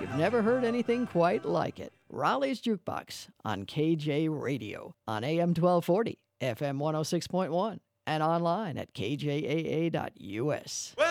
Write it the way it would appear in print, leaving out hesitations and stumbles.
You've never heard anything quite like it. Raleigh's Jukebox on KJ Radio on AM 1240, FM 106.1, and online at kjaa.us. Well,